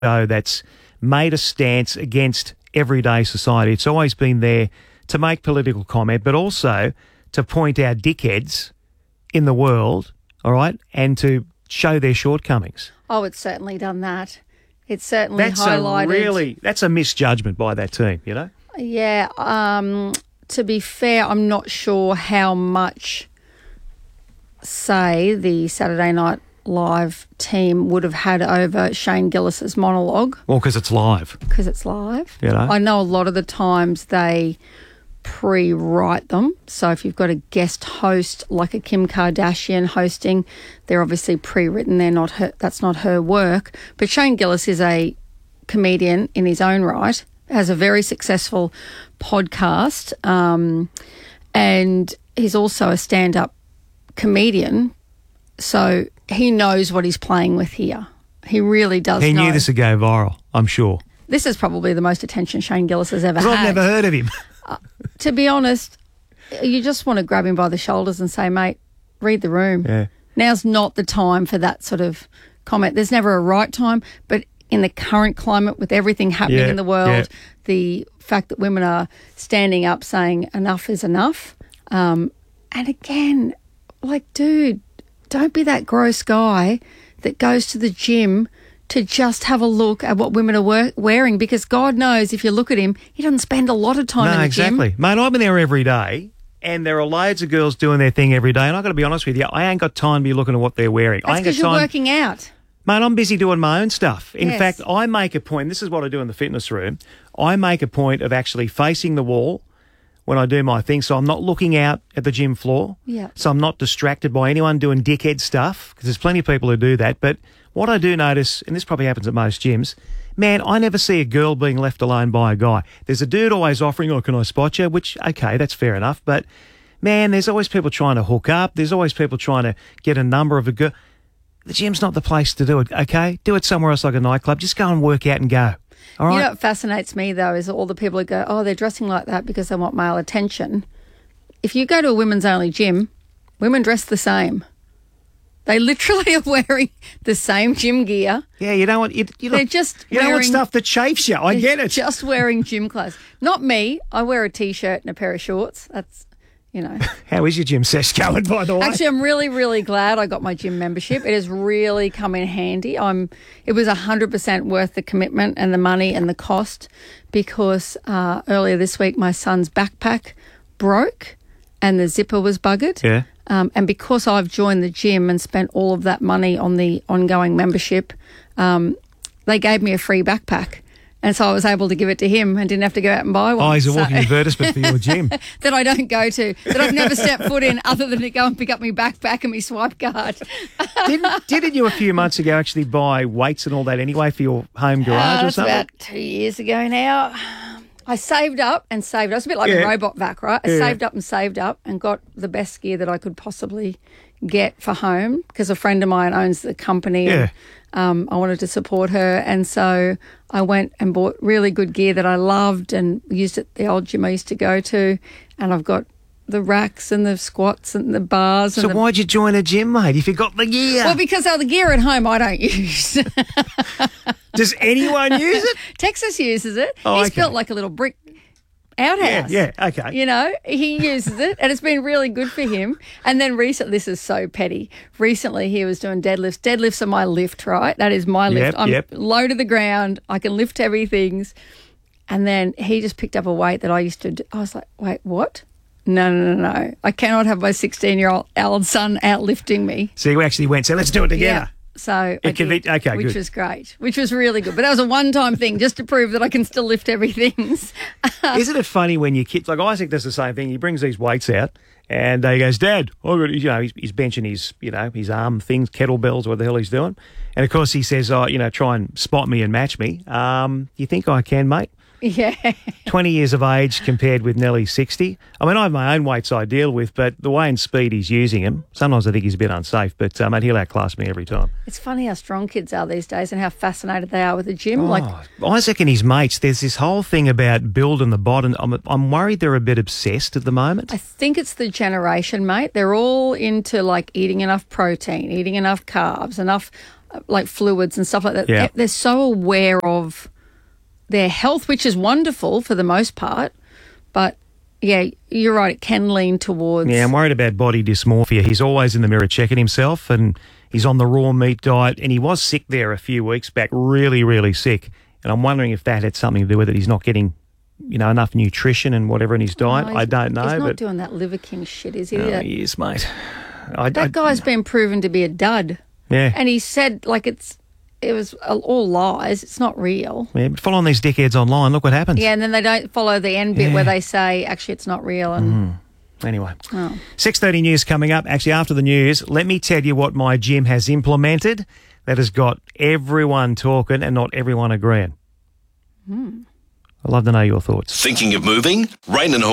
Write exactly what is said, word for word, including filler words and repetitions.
show that's made a stance against everyday society. It's always been there to make political comment, but also to point out dickheads in the world, all right, and to show their shortcomings. Oh, it's certainly done that. It's certainly that's highlighted. A really, that's a misjudgment by that team, you know? Yeah. Um, to be fair, I'm not sure how much, say, the Saturday Night Live team would have had over Shane Gillis's monologue. Well, because it's live. Because it's live. You know? I know a lot of the times they pre-write them. So if you've got a guest host like a Kim Kardashian hosting, they're obviously pre-written. They're not her, that's not her work. But Shane Gillis is a comedian in his own right, has a very successful podcast, um, and he's also a stand-up comedian. So he knows what he's playing with here. He really does He know. knew this would go viral, I'm sure. This is probably the most attention Shane Gillis has ever had. I've never heard of him. Uh, to be honest, you just want to grab him by the shoulders and say, mate, read the room. Yeah. Now's not the time for that sort of comment. There's never a right time, but in the current climate with everything happening Yeah, in the world, yeah. the fact that women are standing up saying enough is enough. Um, and again, like, dude, don't be that gross guy that goes to the gym to just have a look at what women are wear- wearing, because God knows if you look at him, he doesn't spend a lot of time no, in the exactly. gym. Mate, I'm in there every day, and there are loads of girls doing their thing every day, and I've got to be honest with you, I ain't got time to be looking at what they're wearing. I That's ain't got because you're time. working out. Mate, I'm busy doing my own stuff. In Yes. fact, I make a point, this is what I do in the fitness room, I make a point of actually facing the wall when I do my thing, so I'm not looking out at the gym floor. Yeah. So I'm not distracted by anyone doing dickhead stuff, because there's plenty of people who do that. But what I do notice, and this probably happens at most gyms, man, I never see a girl being left alone by a guy. There's a dude always offering, oh, can I spot you? Which, okay, that's fair enough. But, man, there's always people trying to hook up. There's always people trying to get a number of a girl. The gym's not the place to do it, okay? Do it somewhere else like a nightclub. Just go and work out and go. All right? You know what fascinates me, though, is all the people who go, oh, they're dressing like that because they want male attention. If you go to a women's only gym, women dress the same. They literally are wearing the same gym gear. Yeah, you don't want... You, you They're look, just You don't want wearing- stuff that chafes you. I get it. Just wearing gym clothes. Not me. I wear a T-shirt and a pair of shorts. That's, you know. How is your gym sesh going, by the way? Actually, I'm really, really glad I got my gym membership. It has really come in handy. I'm. It was one hundred percent worth the commitment and the money and the cost, because uh, earlier this week my son's backpack broke and the zipper was buggered. Yeah. Um, and because I've joined the gym and spent all of that money on the ongoing membership, um, they gave me a free backpack. And so I was able to give it to him and didn't have to go out and buy one. Oh, he's a So- walking advertisement for your gym. that I don't go to, that I've never stepped foot in, other than to go and pick up my backpack and my swipe card. Didn't, didn't you a few months ago actually buy weights and all that anyway for your home garage Uh, or it's something? about two years ago now. I saved up and saved up. It's a bit like Yeah. a robot vac, right? I Yeah. saved up and saved up and got the best gear that I could possibly get for home, because a friend of mine owns the company. Yeah. And, um, I wanted to support her, and so I went and bought really good gear that I loved and used at the old gym I used to go to, and I've got the racks and the squats and the bars. And So the, why'd you join a gym, mate, if you got the gear? well, because all the gear at home I don't use. Does anyone use it? Texas uses it. Oh, He's okay. built like a little brick outhouse. Yeah, yeah, okay. You know, he uses it, and it's been really good for him. And then recently, this is so petty. Recently, he was doing deadlifts. Deadlifts are my lift, right? That is my lift. Yep, I'm yep. low to the ground. I can lift heavy things. And then he just picked up a weight that I used to do. I was like, wait, what? No, no, no, no. I cannot have my sixteen-year-old son outlifting me. So you actually went, so let's do it together. Yeah. So I It can did, be- okay, which good. was great, which was really good. But that was a one-time thing, just to prove that I can still lift heavy things. Isn't it funny when your kids, like Isaac does the same thing, he brings these weights out and he goes, Dad, I got, you know, he's, he's benching his, you know, his arm things, kettlebells, what the hell he's doing. And of course he says, oh, you know, try and spot me and match me. Um, you think I can, mate? Yeah. twenty years of age compared with nearly sixty. I mean, I have my own weights I deal with, but the way and speed he's using them, sometimes I think he's a bit unsafe, but uh, mate, he'll outclass me every time. It's funny how strong kids are these days and how fascinated they are with the gym. Oh, Like, Isaac and his mates, there's this whole thing about building the bottom. I'm, I'm worried they're a bit obsessed at the moment. I think it's the generation, mate. They're all into like eating enough protein, eating enough carbs, enough like fluids and stuff like that. Yeah. They're so aware of their health, which is wonderful for the most part. But, yeah, you're right, it can lean towards... Yeah, I'm worried about body dysmorphia. He's always in the mirror checking himself, and he's on the raw meat diet, and he was sick there a few weeks back, really, really sick. And I'm wondering if that had something to do with it. He's not getting, you know, enough nutrition and whatever in his diet. No, I don't know. He's not but, doing that Liver King shit, is he? Oh, that he is, mate. I, that I, guy's been proven to be a dud. Yeah. And he said, like, it's it was all lies. It's not real. Yeah, but following these dickheads online, look what happens. Yeah, and then they don't follow the end bit Yeah. where they say, actually, it's not real. And Mm. Anyway, oh. six thirty news coming up. Actually, after the news, let me tell you what my gym has implemented that has got everyone talking and not everyone agreeing. Hmm. I'd love to know your thoughts. Thinking of moving? Rain and